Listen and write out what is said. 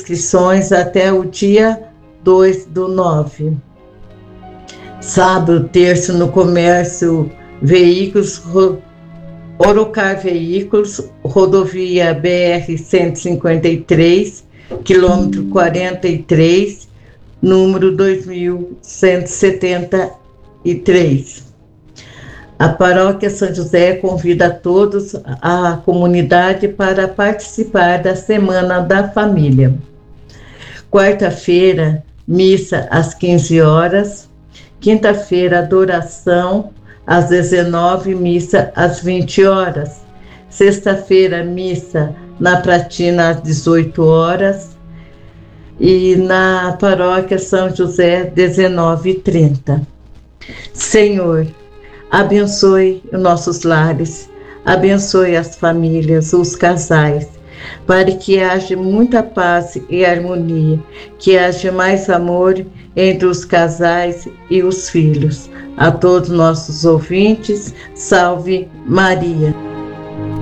inscrições até o dia 2/9. Sábado, terço no comércio Veículos, Orocar Veículos, rodovia BR-153, quilômetro 43, número 2173. A Paróquia São José convida a todos, a comunidade, para participar da Semana da Família. Quarta-feira, missa às 15 horas. Quinta-feira, adoração às 19, missa às 20 horas. Sexta-feira, missa na Pratina às 18 horas. E na Paróquia São José, 19h30. Senhor, abençoe os nossos lares, abençoe as famílias, os casais, para que haja muita paz e harmonia, que haja mais amor entre os casais e os filhos. A todos nossos ouvintes, salve Maria.